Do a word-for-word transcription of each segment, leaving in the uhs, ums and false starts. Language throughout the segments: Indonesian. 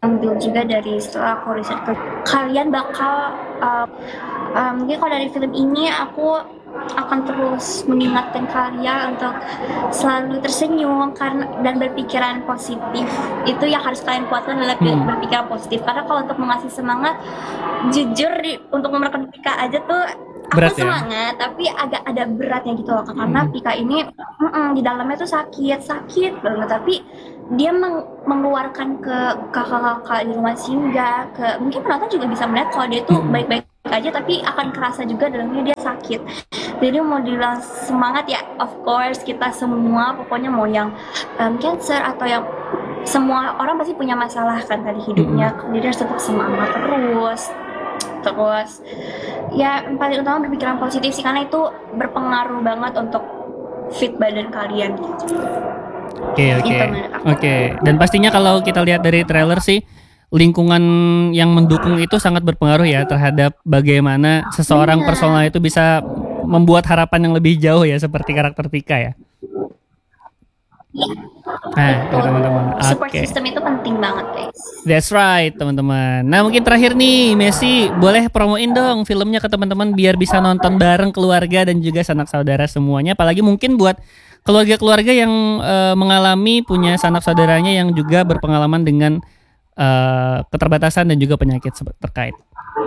ambil juga dari setelah aku riset ke kalian bakal uh, uh, mungkin kalau dari film ini aku akan terus mengingatkan kalian untuk selalu tersenyum karena dan berpikiran positif. Itu yang harus kalian kuatkan adalah Hmm. berpikiran positif. Karena kalau untuk mengasih semangat, jujur di, untuk memerankan Pika aja tuh aku Berat ya. semangat tapi agak ada beratnya gitu loh karena Hmm. Pika ini mm-mm, di dalamnya tuh sakit sakit banget tapi dia meng- mengeluarkan ke kakak-kakak di rumah singgah ke mungkin penonton juga bisa melihat kalau dia tuh Hmm. baik-baik aja tapi akan kerasa juga dalamnya dia sakit jadi mau dibilang semangat ya of course kita semua pokoknya mau yang um, cancer atau yang semua orang pasti punya masalah kan tadi Hmm. hidupnya jadi harus tetap semangat terus terus ya yang paling utama berpikiran positif sih karena itu berpengaruh banget untuk fit badan kalian gitu. Oke, oke. Itu menurut aku. Oke. Dan pastinya kalau kita lihat dari trailer sih lingkungan yang mendukung itu sangat berpengaruh ya terhadap bagaimana seseorang personal Benar. itu bisa membuat harapan yang lebih jauh ya seperti karakter Pika ya. Ya, Nah, itu betul. teman-teman. Support Oke. system itu penting banget, guys. That's right, teman-teman. Nah, mungkin terakhir nih, Messi, boleh promoin dong filmnya ke teman-teman biar bisa nonton bareng keluarga dan juga sanak saudara semuanya. Apalagi mungkin buat keluarga-keluarga yang eh, mengalami punya sanak saudaranya yang juga berpengalaman dengan eh, keterbatasan dan juga penyakit sebe- terkait.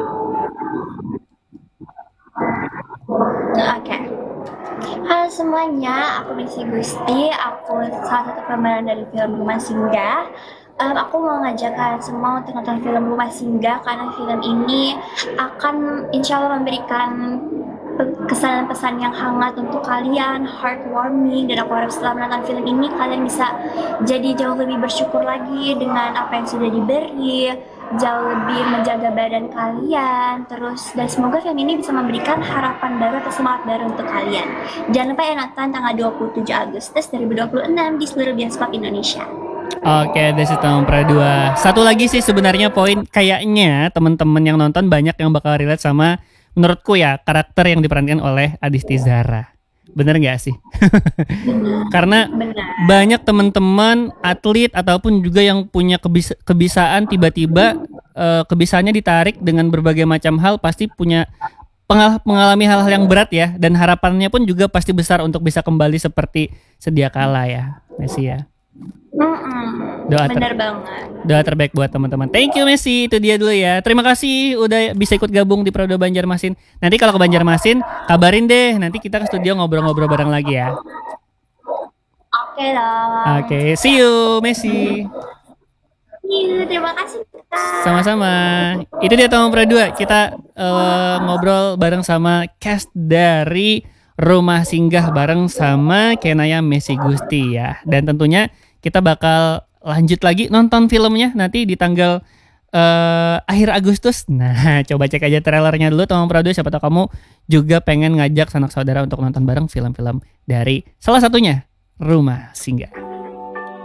Nah, oke. Okay. Halo semuanya, aku Missy Gusti, aku salah satu pemeran dari film Rumah Singgah. Um, aku mau ngajak kalian semua untuk nonton film Rumah Singgah karena film ini akan insya Allah memberikan kesan-pesan yang hangat untuk kalian, heartwarming, dan aku harap setelah menonton film ini kalian bisa jadi jauh lebih bersyukur lagi dengan apa yang sudah diberi, jauh lebih menjaga badan kalian, terus dan semoga film ini bisa memberikan harapan baru atau semangat baru untuk kalian. Jangan lupa ya nonton tanggal dua puluh tujuh Agustus dua ribu dua puluh enam di seluruh bioskop Indonesia. Oke, dari situ nomor dua. Satu lagi sih sebenarnya poin kayaknya teman-teman yang nonton banyak yang bakal relate sama menurutku ya karakter yang diperankan oleh Adisti Zara. Bener nggak sih? Karena Benar. banyak teman-teman atlet ataupun juga yang punya kebisa- kebisaan tiba-tiba eh, kebisaannya ditarik dengan berbagai macam hal pasti punya pengal- mengalami hal-hal yang berat ya dan harapannya pun juga pasti besar untuk bisa kembali seperti sedia kala ya Messi ya. Mm-mm. Doa ter Benar banget. doa terbaik buat teman-teman. Thank you Messi, itu dia dulu ya. Terima kasih udah bisa ikut gabung di Prodo Banjarmasin. Nanti kalau ke Banjarmasin, kabarin deh. Nanti kita ke studio ngobrol-ngobrol bareng lagi ya. Oke dong. Oke, okay, see Siap. you Messi. Iya, terima kasih Kak. Sama-sama. Itu dia teman Pro dua. Kita eh, ngobrol bareng sama cast dari Rumah Singgah bareng sama Kenaya Messi Gusti ya. Dan tentunya kita bakal lanjut lagi nonton filmnya nanti di tanggal eh, akhir Agustus. Nah, coba cek aja trailernya dulu teman Pro dua. Siapa tahu kamu juga pengen ngajak sanak saudara untuk nonton bareng film-film dari salah satunya Rumah Singgah.